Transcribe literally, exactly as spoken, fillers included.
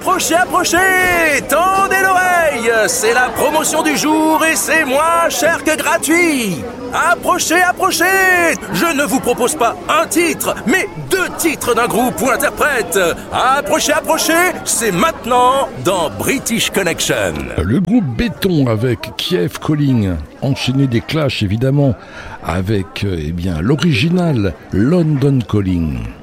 Approchez, approchez! Tendez l'oreille! C'est la promotion du jour et c'est moins cher que gratuit! Approchez, approchez! Je ne vous propose pas un titre, mais deux titres d'un groupe ou interprète! Approchez, approchez! C'est maintenant dans British Connection. Le groupe Béton avec Kiev Calling, enchaîné des Clash évidemment, avec eh bien l'original London Calling.